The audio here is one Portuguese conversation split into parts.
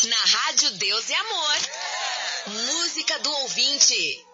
Na Rádio Deus e Amor. Música do ouvinte.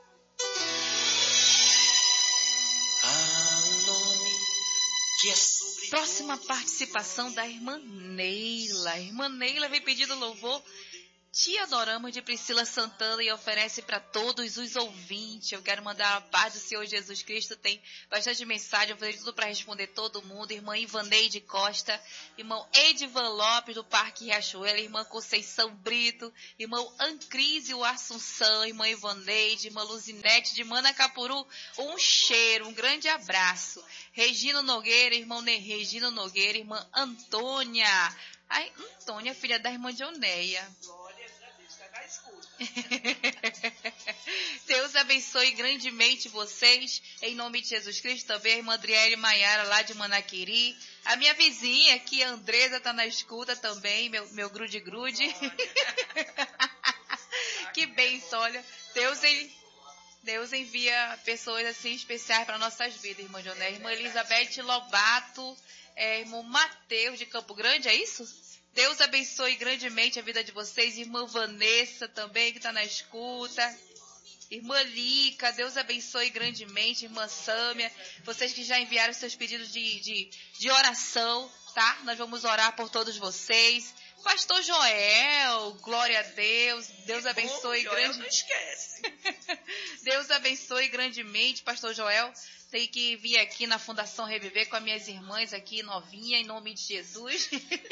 Próxima participação da irmã Neila. A irmã Neila vem pedindo louvor. Te adoramos, de Priscila Santana, e oferece para todos os ouvintes. Eu quero mandar a paz do Senhor Jesus Cristo. Tem bastante mensagem, eu vou fazer tudo para responder todo mundo. Irmã Ivaneide Costa, irmão Edivan Lopes do Parque Riachuelo, irmã Conceição Brito, irmão Ancrísio Assunção, irmã Ivaneide, irmã Luzinete de Manacapuru. Um cheiro, um grande abraço. Regina Nogueira, irmão Regina Nogueira, irmã Antônia. Ai, Antônia, filha da irmã Dioneia. Deus abençoe grandemente vocês, em nome de Jesus Cristo. Também a irmã Adriele Maiara, lá de Manaquiri. A minha vizinha aqui, a Andresa, tá na escuta também, meu grude-grude. Que bênção, olha. Deus envia pessoas assim especiais para nossas vidas, irmã Joné. Irmã Elizabeth Lobato, irmão Mateus de Campo Grande, é isso? Deus abençoe grandemente a vida de vocês. Irmã Vanessa também, que está na escuta. Irmã Lica, Deus abençoe grandemente. Irmã Sâmia, vocês que já enviaram seus pedidos de oração, tá? Nós vamos orar por todos vocês. Pastor Joel, glória a Deus. Deus abençoe grandemente. Não esquece. Deus abençoe grandemente, Pastor Joel. Tem que vir aqui na Fundação Reviver com as minhas irmãs aqui, novinha, em nome de Jesus.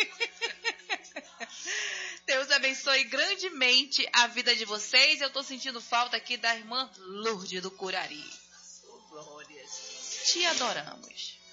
Deus abençoe grandemente a vida de vocês. Eu estou sentindo falta aqui da irmã Lourdes do Curari. Glórias. Te adoramos.